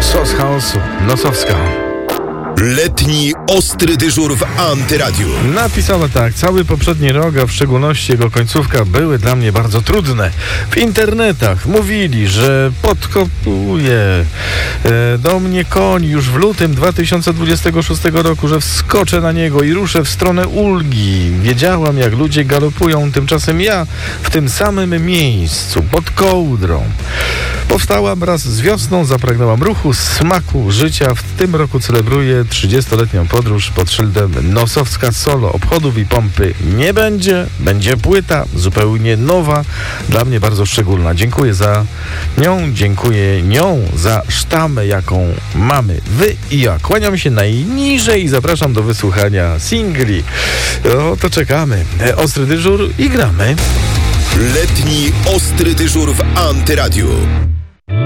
Sos chaosu, Nosowska. Letni ostry dyżur w Antyradiu. Napisała tak: cały poprzedni rok, a w szczególności jego końcówka, były dla mnie bardzo trudne. W internetach mówili, że podkopuje do mnie koń już w lutym 2026 roku, że wskoczę na niego i ruszę w stronę ulgi. Wiedziałam, jak ludzie galopują, tymczasem ja w tym samym miejscu, pod kołdrą. Powstałam wraz z wiosną, zapragnęłam ruchu, smaku życia. W tym roku celebruję 30-letnią podróż pod szyldem Nosowska Solo. Obchodów i pompy nie będzie. Będzie płyta zupełnie nowa, dla mnie bardzo szczególna. Dziękuję za nią, dziękuję nią za sztamę, jaką mamy wy i ja. Kłaniam się najniżej i zapraszam do wysłuchania singli. No to czekamy. Ostry dyżur i gramy. Letni ostry dyżur w Antyradiu.